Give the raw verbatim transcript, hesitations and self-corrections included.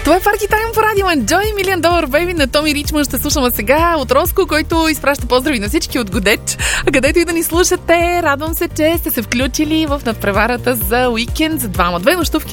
Това е Party Time по радио Enjoy, Million Dollar Baby на Томи Ричман. Ще слушаме сега от Роско, който изпраща поздрави на всички от Годеч. А където и да ни слушате, радвам се, че сте се включили в надпреварата за уикенд за двама. Две нощувки